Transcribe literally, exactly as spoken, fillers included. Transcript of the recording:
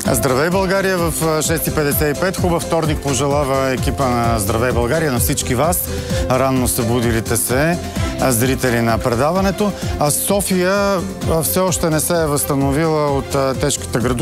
Здравей, България в шест и петдесет и пет. Хубав вторник пожелава екипа на Здравей, България на всички вас, ранно събудилите се зрители на предаването. А София все още не се е възстановила от тежката градушка.